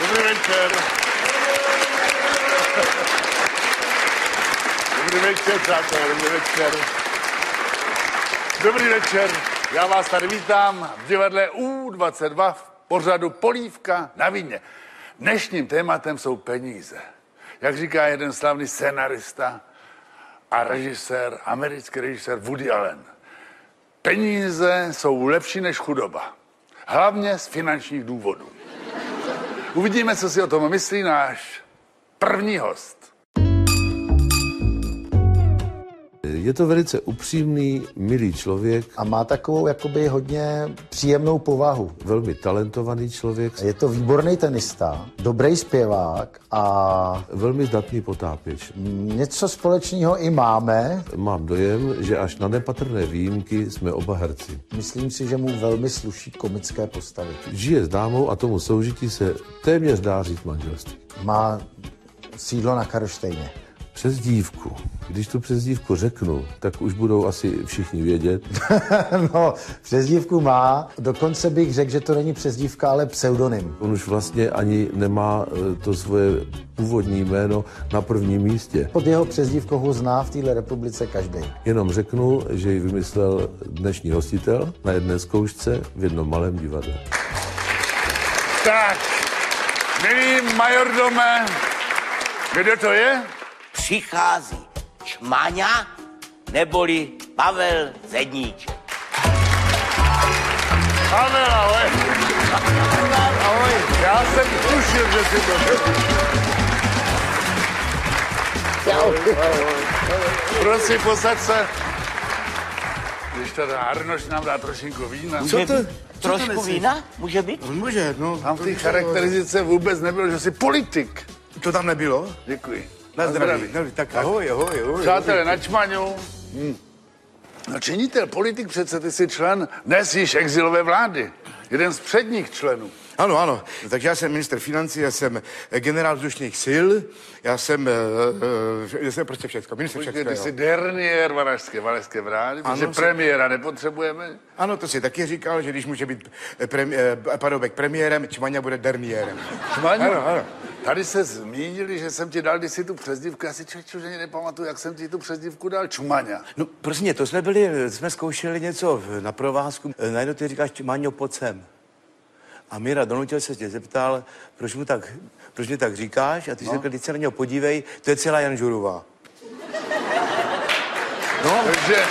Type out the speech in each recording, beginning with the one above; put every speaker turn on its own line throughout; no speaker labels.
Dobrý večer. Dobrý večer, přátelé, dobrý večer. Dobrý večer, já vás tady vítám v divadle U22 v pořadu Polívka na víně. Dnešním tématem jsou peníze. Jak říká jeden slavný scenarista a režisér, americký režisér Woody Allen. Peníze jsou lepší než chudoba. Hlavně z finančních důvodů. Uvidíme, co si o tom myslí náš první host.
Je to velice upřímný, milý člověk.
A má takovou jakoby hodně příjemnou povahu.
Velmi talentovaný člověk.
Je to výborný tenista, dobrý zpěvák a
velmi zdatný potápěč.
něco společného i máme.
Mám dojem, že až na nepatrné výjimky jsme oba herci.
Myslím si, že mu velmi sluší komické postavy.
Žije s dámou a tomu soužití se téměř dá říct manželství.
Má sídlo na Karlštejně.
Přezdívku. Když tu přezdívku řeknu, tak už budou asi všichni vědět.
No, přezdívku má. Dokonce bych řekl, že to není přezdívka, ale pseudonym.
On už vlastně ani nemá to svoje původní jméno na prvním místě.
Pod jeho přezdívkou ho zná v téhle republice každý.
Jenom řeknu, že ji vymyslel dnešní hostitel na jedné zkoušce v jednom malém divadle.
Tak, milý majordome, kdo to je?
Přichází Čmaňa neboli Pavel Zedníček.
Pavel, ahoj. Ahoj. Já jsem tušil, že si to Prosím, posaď se. Když teda Arnoš nám dá trošinku vína.
Trošku vína? Může být?
Může, no.
Tam v té charakteristice vůbec nebylo, že jsi politik.
To tam nebylo?
Děkuji.
Na zdraví. Tak ahoj.
Přátelé, na Čmaňu. No činitel, politik přece, ty jsi člen dnes již exilové vlády. Jeden z předních členů.
Ano. Tak já jsem ministr financí, já jsem generál vzdušných sil, já jsem prostě všechno. Ministr
Počkej,
všechno,
ty jsi derniér Valašské vlády, protože premiéra nepotřebujeme.
Ano, to si taky říkal, že když může být Paroubek premiérem, Čmaňa bude derniérem.
Čmaňu?
Ano.
Tady se zmínili, že jsem ti dal kdysi tu přezdívku. Já si člověče nepamatuju, jak jsem ti tu přezdívku dal. Čmaňa.
No, prostě to jsme zkoušeli něco na provázku. Najednou ty říkáš, Čmaňo, pojď sem. A Míra donutil se tě zeptal, proč mě tak říkáš? A ty jsi řekl, teď se na něho podívej, to je celá Jan Žurová.
No, takže...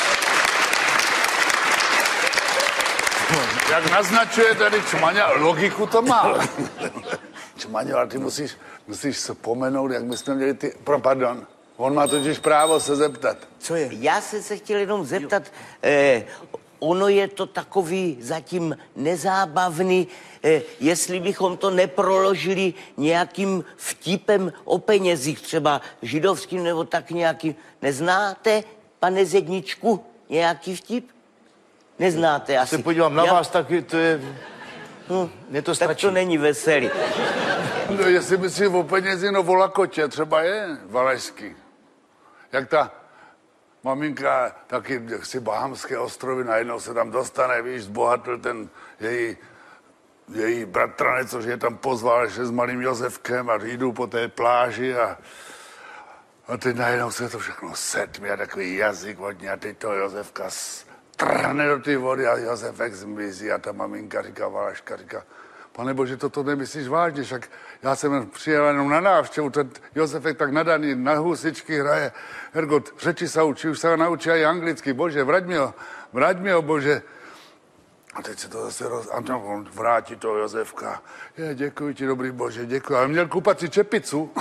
Jak naznačuje tady Čmaňa, logiku to má. Čmaňo, ale ty musíš se pomenout, jak bychom měli ty... Pardon, on má totiž právo se zeptat.
Co je?
Já jsem se chtěl jenom zeptat, ono je to takový zatím nezábavný, jestli bychom to neproložili nějakým vtipem o penězích, třeba židovským nebo tak nějakým. Neznáte, pane Zedničku, nějaký vtip? Neznáte asi.
Se podívám na vás, tak to je... Mě to stačí.
Tak to není veselý.
No, jestli myslíš o penězi, no volakotě třeba je valašský. Jak ta maminka, taky si Bahamské ostrovy, najednou se tam dostane, víš, zbohatl ten její bratranec, což je tam pozval ještě s malým Josefkem a jdou po té pláži a teď najednou se to všechno setmí a takový jazyk hodně a teď to Josefka trhne do té vody a Josefek zmizí a ta maminka říká, Valaška říká, pane bože, toto nemyslíš vážně, však já jsem přijel jenom na návštěvu, ten Josefek tak nadaný, na husičky hraje, Hergot, řeči se učí, už se ho naučí i anglicky, bože, vrať mi ho, bože. A teď se to zase on vrátí toho Josefka. Děkuji ti, dobrý bože, děkuji, ale měl kupat si čepicu.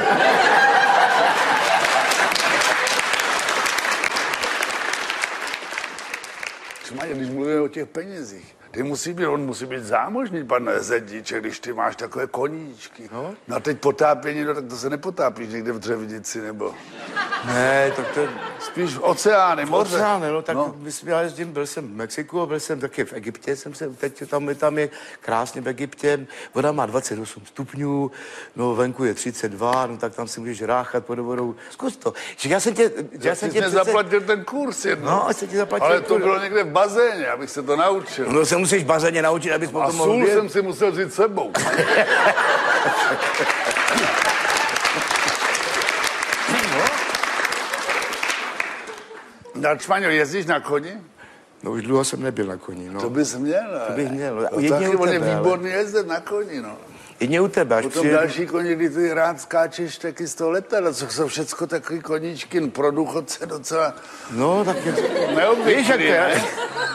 Čmaně, když mluvíme o těch penězích, on musí být zámožný, pan Zedníček, když ty máš takové koníčky. No a teď potápění, no tak to se nepotápíš někde v Dřevnici, nebo...
Ne, tak to...
Spíš oceány, moře.
Oceány, no tak já jezdím, byl jsem v Mexiku, byl jsem taky v Egyptě, teď tam je krásně v Egyptě, voda má 28 stupňů, no venku je 32, no tak tam si můžeš ráchat pod vodou, zkus to. Já jsem tě
nezaplatil ten kurz jednou.
No, jsem ti zaplatil.
Ale to bylo někde v bazéně, abych se to naučil.
No se musíš v bazéně naučit, abys potom mohl
sůl
vědět.
jsem si musel vzít sebou. Čmaňo, jezdíš na koni?
No už dlouho jsem nebyl na koni, no.
To bys měl.
To bych měl.
No,
Jedině
taky
u
on je
tebe,
výborný jezdec na koni, no.
Jedně u tebe, až
Potom další koni, kdy ty rád skáčeš taky z toho letadla, co jsou všecko takový koníčky pro důchodce docela
No, tak je...
neobvyklý,
Víš, jak to je?
ne?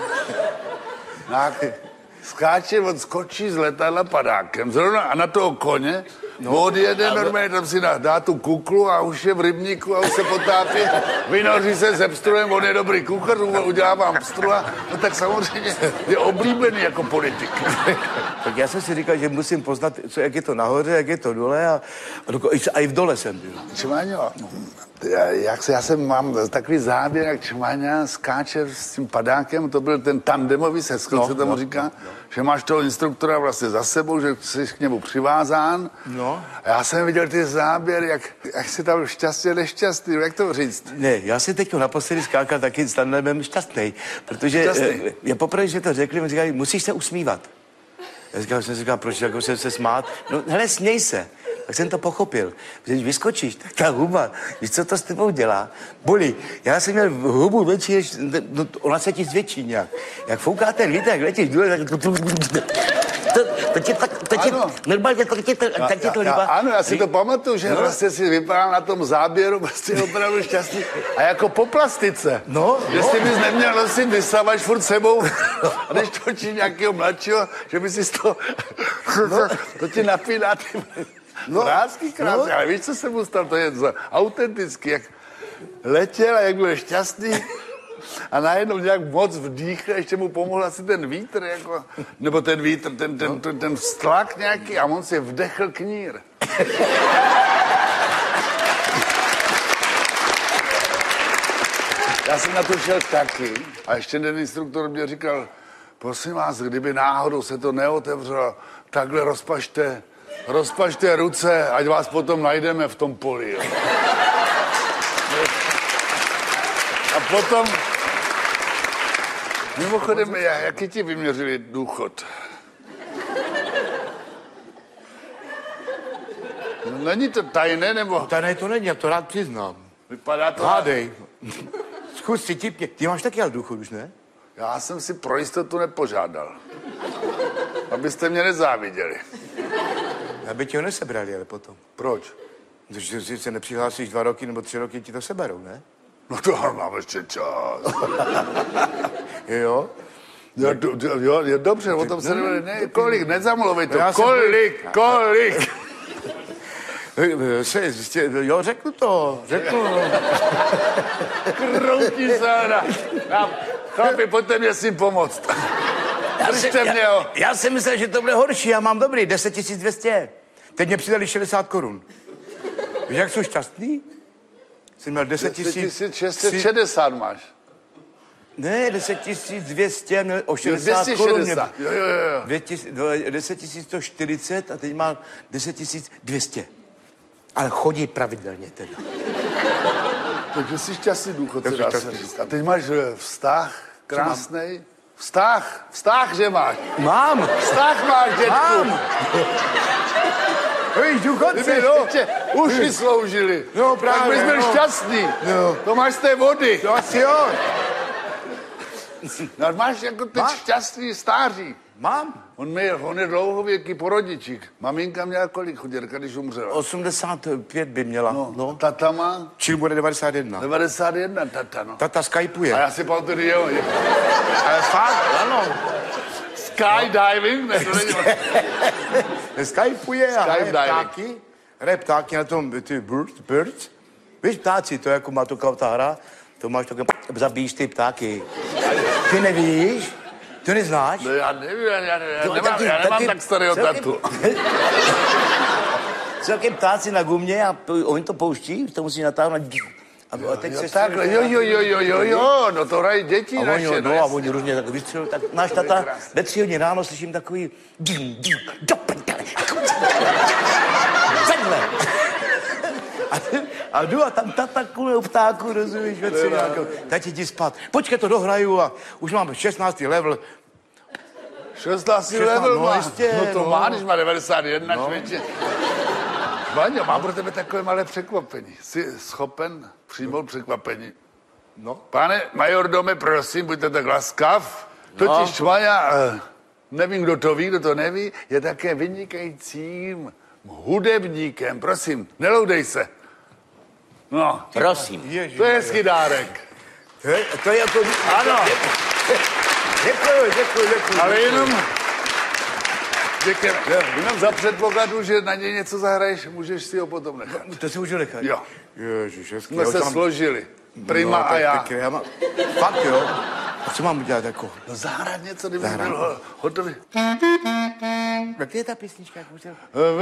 Tak skáče, on skočí z letadla padákem, zrovna a na toho koně, odjede normálně, tam si dá tu kuklu a už je v rybníku a už se potápí, vynoří se se pstruhem, on je dobrý kuchař, udělá vám pstru a no tak samozřejmě je oblíbený jako politik.
Tak já jsem si říkal, že musím poznat, jak je to nahoře, jak je to dole a i v dole jsem byl.
Čmaňo, já jsem mám takový záběr, jak Čmaňa skáče s tím padákem, to byl ten tandemový seskok, se tomu říká, že máš toho instruktora vlastně za sebou, že jsi k němu přivázán.
No.
A já jsem viděl ty záběry, jak jsi tam šťastně nešťastný, jak to říct?
Ne, já si teď naposledy skákal taky s tandemem šťastnej, protože
Šťastný.
je poprvé, že to řekli, mi říkali, musíš se usmívat. Já jsem říkal, proč jako jsem se smát? No hele, směj se. Tak jsem to pochopil. Když vyskočíš, tak ta huba, víš, co to s tebou dělá? Bolí. Já jsem měl hubu větší, no, ona se ti zvětší nějak. Jak fouká ten vítr, jak letíš důle, tak to ti normálně tak ti to líbá.
Ano, já si to pamatuju, že vlastně si vypadal na tom záběru prostě opravdu šťastný. A jako po plastice.
No,
Jestli bys neměl nosit vysavač furt sebou a když točí nějakého mladšího, že by si to... to ti napíná ty... Vrázky krásně, ale víš, co se mu stalo? To je autentický, jak letěl a jak byl šťastný a najednou nějak moc vdýchl, ještě mu pomohl asi ten vítr, jako, nebo ten vítr, ten vztlak nějaký a on si vdechl knír. Já jsem na to šel taky a ještě ten instruktor mě říkal, prosím vás, kdyby náhodou se to neotevřelo, takhle rozpažte ruce, ať vás potom najdeme v tom poli. Jo. A potom, mimochodem, jaký ti vyměřili důchod? No, není to tajné, nebo?
Tajné to není, já to rád přiznám.
Vypadá to...
Hádej. Zkus si tipně. Ty máš taky ale důchod už, ne?
Já jsem si pro jistotu nepožádal. Abyste mě nezáviděli.
Aby ti ho nesebrali, ale potom.
Proč?
Když se nepřihlásíš 2 roky nebo 3 roky, ti to seberou, ne?
No to mám ještě čas.
Jo?
Jo, dobře, o tom se ne, kolik, nezamluvej to,
Já jsem-
kolik.
Jo, řeknu to.
Kroutí se, chlapi, pojďte mě s tím pomoct. Držte mě ho.
Já jsem myslel, že to bude horší, já mám dobrý, 10 200.
Teď mě přidali 60 korun. Víš, jak jsou šťastný? Jsem měl 10
660 máš.
Ne, 10 200, měl o 60 korun.
260, jo.
10 140 a teď má 10 200. Ale chodí pravidelně teda.
Takže jsi šťastný důchodce,
Já
dá
jsem
se
šťastný.
říct. A teď máš vztah krásnej. Vztah, že máš.
Mám!
Vztah máš, dětku.
Mám!
Hej, důchodci,
Kdyby
no.
ještě uši sloužili.
No, právě,
tak bys byl
no.
šťastný.
No.
To máš z té vody.
To asi jo.
No, máš jako teď šťastný stáří.
Mám!
On je dlouhověký porodičík. Maminka měla kolik chuděrka, když umřela?
85 by měla.
No. Tata má
Čili bude 91.
91, tata, no.
Tata skypuje.
A já si pamatuju, jo. Ale fakt, ano. Skydiving, ne, to není.
Skypuje a
Skydiving.
hraje ptáky na tom, ty birds.
Víš, ptáci, to jako má to ta hra, to máš takové, zabíjíš ty ptáky. Ty nevíš? Ty neznáš?
No já nevím, já
No,
nemám tak starého tatu.
Jsou taky ptáci na gumě a oni to pouští, to musí natáhnout A teď
Jo,
se
takhle, jo, no to hrají děti
a
naše.
oni,
no,
no, a
jasně.
oni různě tak vystřelují, tak náš tata ve 3 hodiny ráno slyším takový do prdele. Takhle. A jdu a tam tata kvůli ptáku, rozumíš, ve 3 nějakou. Tati, jdi spát. Počkej, to dohraju a už mám 16. level.
16 level
no
má.
jistě,
No to
no.
má, když má 91, člověče. Vaňo, mám pro tebe takové malé překvapení. Jsi schopen přijmout překvapení?
No.
Pane majordome, prosím, buďte tak laskav. Totiž Vaňa, nevím, kdo to ví, kdo to neví, je také vynikajícím hudebníkem. Prosím, neloudej se. No,
Prosím.
to je hezký dárek.
To je jako...
Ano,
Děkuji.
ale jenom za předpokladu, že na něj něco zahraješ, můžeš si ho potom nechat.
To si můžu nechat.
Jo,
Ježiš, hezký.
jsme se složili. Prima a já.
Fakt, jo?
A co mám udělat jako?
No zahrát něco, kdyby byl hotový.
Jak je ta písnička? Jak můžete...